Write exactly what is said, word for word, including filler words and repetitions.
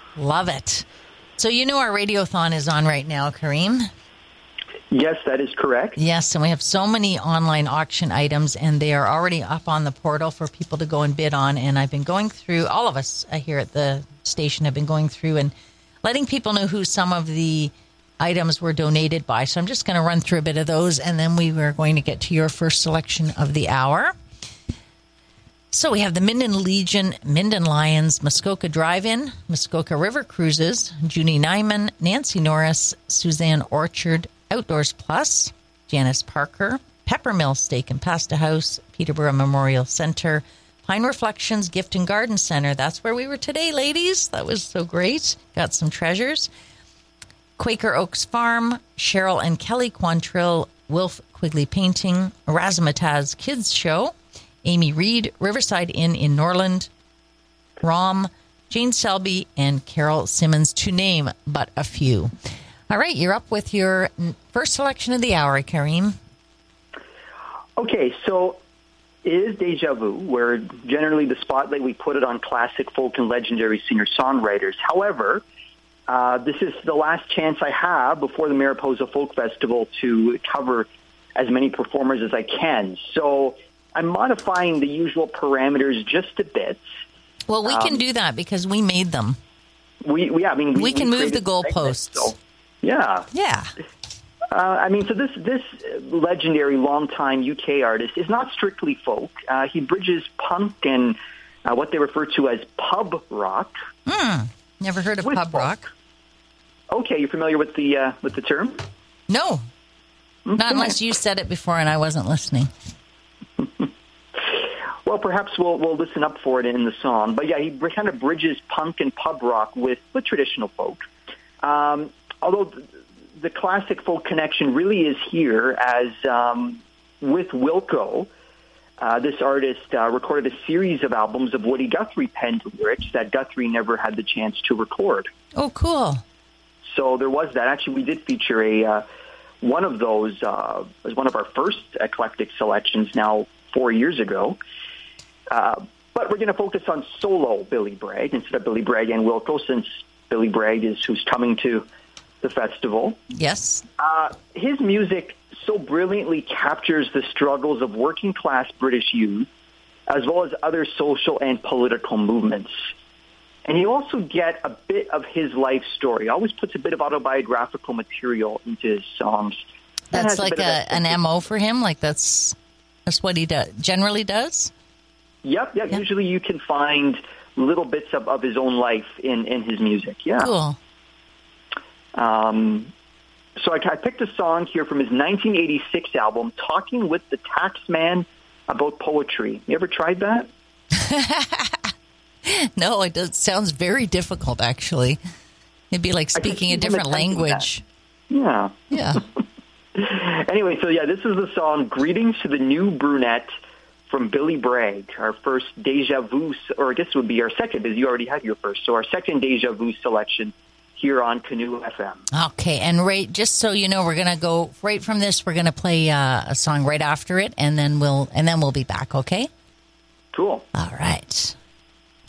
Love it. So you know our Radiothon is on right now, Kareem? Yes, that is correct. Yes, and we have so many online auction items, and they are already up on the portal for people to go and bid on. And I've been going through, all of us here at the station have been going through and letting people know who some of the items were donated by. So I'm just going to run through a bit of those, and then we were going to get to your first selection of the hour. So we have the Minden Legion, Minden Lions, Muskoka Drive-In, Muskoka River Cruises, Junie Nyman, Nancy Norris, Suzanne Orchard, Outdoors Plus, Janice Parker, Peppermill Steak and Pasta House, Peterborough Memorial Center, Pine Reflections Gift and Garden Center. That's where we were today, ladies. That was so great. Got some treasures. Quaker Oaks Farm, Cheryl and Kelly Quantrill, Wilf Quigley Painting, Razzmatazz Kids Show, Amy Reed, Riverside Inn in Norland, Rom, Jane Selby, and Carol Simmons, to name but a few. All right, you're up with your first selection of the hour, Kareem. Okay, so it is Deja Vu, where generally the spotlight, we put it on classic folk and legendary singer-songwriters. However, uh, this is the last chance I have before the Mariposa Folk Festival to cover as many performers as I can. So I'm modifying the usual parameters just a bit. Well, we can um, do that because we made them. We, we, yeah, I mean, we, we can we move the created goalposts. So, yeah. Yeah. Uh, I mean, so this this legendary, longtime U K artist is not strictly folk. Uh, he bridges punk and uh, what they refer to as pub rock. Hmm. Never heard of pub folk. rock. Okay, you're familiar with the uh, with the term? No. Okay. Not unless you said it before and I wasn't listening. Well, perhaps we'll we'll listen up for it in the song. But yeah, he kind of bridges punk and pub rock with, with traditional folk. Um, although the, the classic folk connection really is here, as um, with Wilco, uh, this artist uh, recorded a series of albums of Woody Guthrie penned lyrics that Guthrie never had the chance to record. Oh, cool. So there was that. Actually, we did feature a uh, one of those uh, as one of our first eclectic selections now four years ago. Uh, but we're going to focus on solo Billy Bragg instead of Billy Bragg and Wilco, since Billy Bragg is who's coming to the festival. Yes. Uh, his music so brilliantly captures the struggles of working-class British youth, as well as other social and political movements. And you also get a bit of his life story. He always puts a bit of autobiographical material into his songs. That's like a, a an M O for him? Like that's that's what he does, generally does? Yep, yep. Yeah. Usually you can find little bits of, of his own life in, in his music. Yeah. Cool. Um, so I, I picked a song here from his nineteen eighty-six album, Talking with the Taxman About Poetry. You ever tried that? No, it does, sounds very difficult, actually. It'd be like speaking a different language. Yeah. Yeah. Anyway, so yeah, this is the song Greetings to the New Brunette from Billy Bragg, our first Deja Vu, or I guess it would be our second, because you already had your first. So our second Deja Vu selection here on Canoe F M. Okay, and right, just so you know, we're going to go right from this. We're going to play uh, a song right after it, and then we'll and then we'll be back. Okay. Cool. All right.